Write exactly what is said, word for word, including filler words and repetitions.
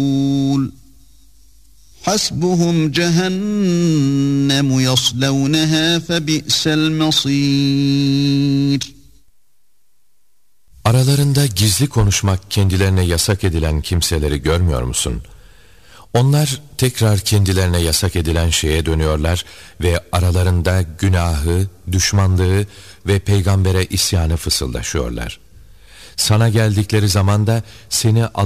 حَسْبُهُمْ جَهَنَّمُ يَصْلَوْنَهَا فَبِئْسَ الْمَصِيرُ. Aralarında gizli konuşmak kendilerine yasak edilen kimseleri görmüyor musun? Onlar tekrar kendilerine yasak edilen şeye dönüyorlar ve aralarında günahı, düşmanlığı ve peygambere isyanı fısıldaşıyorlar. Sana geldikleri zaman da seni